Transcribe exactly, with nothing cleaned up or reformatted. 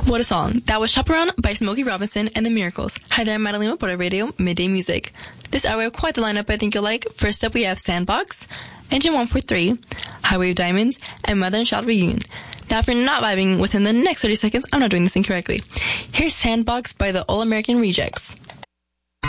What a song. That was Chaperone by Smokey Robinson and the Miracles. Hi there, Madeline with Border Radio, Midday Music. This hour, we have quite the lineup I think you'll like. First up, we have Sandbox, Engine one forty-three, Highway of Diamonds, and Mother and Child Reunion. Now, if you're not vibing within the next thirty seconds, I'm not doing this incorrectly. Here's Sandbox by the All American Rejects.